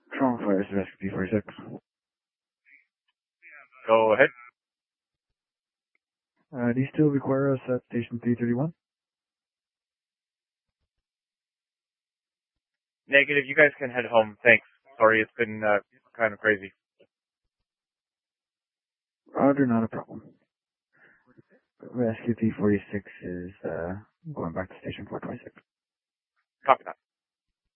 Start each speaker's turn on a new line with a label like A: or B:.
A: Strong Fires, Rescue P46.
B: Go ahead.
A: Do you still require us at Station 331?
B: Negative, you guys can head home. Thanks. Sorry, it's been kind of crazy.
A: Roger, not a problem. Rescue P46 is going back to Station 426.
B: Copy that.